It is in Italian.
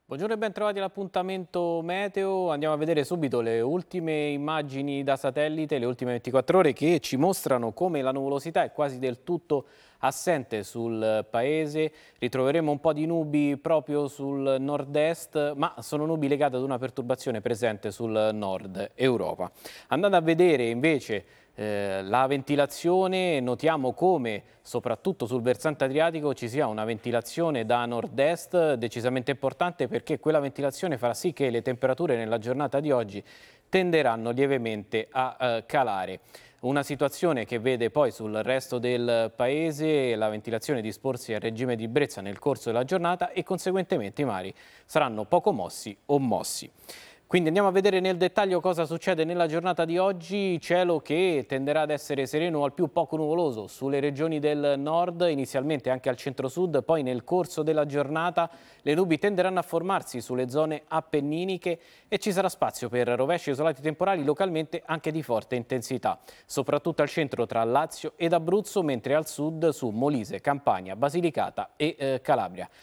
Buongiorno e ben trovati all'appuntamento meteo. Andiamo a vedere subito le ultime immagini da satellite, le ultime 24 ore che ci mostrano come la nuvolosità è quasi del tutto assente sul paese. Ritroveremo un po' di nubi proprio sul nord-est, ma sono nubi legate ad una perturbazione presente sul nord Europa. Andando a vedere invece la ventilazione, notiamo come soprattutto sul versante adriatico ci sia una ventilazione da nord-est decisamente importante, perché quella ventilazione farà sì che le temperature nella giornata di oggi tenderanno lievemente a calare. Una situazione che vede poi sul resto del paese la ventilazione disporsi a regime di brezza nel corso della giornata e conseguentemente i mari saranno poco mossi o mossi. Quindi andiamo a vedere nel dettaglio cosa succede nella giornata di oggi. Cielo che tenderà ad essere sereno o al più poco nuvoloso sulle regioni del nord, inizialmente anche al centro-sud, poi nel corso della giornata le nubi tenderanno a formarsi sulle zone appenniniche e ci sarà spazio per rovesci isolati temporali localmente anche di forte intensità, soprattutto al centro tra Lazio ed Abruzzo, mentre al sud su Molise, Campania, Basilicata e Calabria.